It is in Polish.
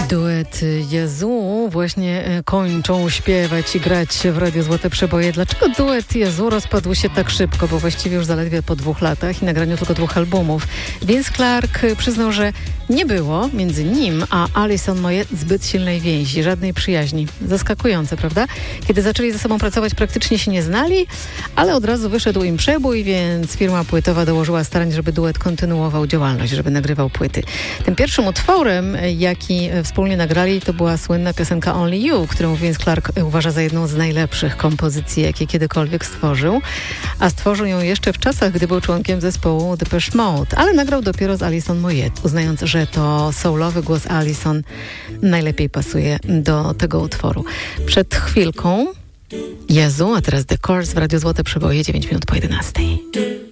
Duet Jezu właśnie kończą śpiewać i grać w Radiu Złote Przeboje. Dlaczego duet Jezu rozpadł się tak szybko? Bo właściwie już zaledwie po 2 latach i nagraniu tylko 2 albumów. Vince Clarke przyznał, że nie było między nim a Alison Moyet zbyt silnej więzi, żadnej przyjaźni. Zaskakujące, prawda? Kiedy zaczęli ze sobą pracować, praktycznie się nie znali, ale od razu wyszedł im przebój, więc firma płytowa dołożyła starań, żeby duet kontynuował działalność, żeby nagrywał płyty. Tym pierwszym utworem, jaki wspólnie nagrali, to była słynna piosenka Only You, którą Vince Clarke uważa za jedną z najlepszych kompozycji, jakie kiedykolwiek stworzył. A stworzył ją jeszcze w czasach, gdy był członkiem zespołu Depeche Mode, ale nagrał dopiero z Alison Moyet, uznając, że to soulowy głos Alison najlepiej pasuje do tego utworu. Przed chwilką Jezu, a teraz The Course w Radiu Złote Przeboje, 9 minut po 11.